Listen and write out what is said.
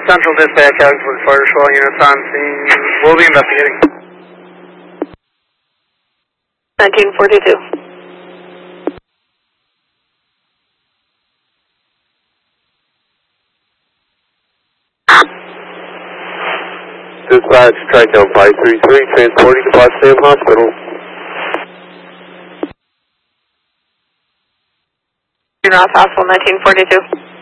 Central Dispatch, Augsburg Fire Squad units on scene. We'll be investigating. 1942. Dispatch, Tri-Town 533, transporting to Potsdam Hospital. North Hospital, 1942.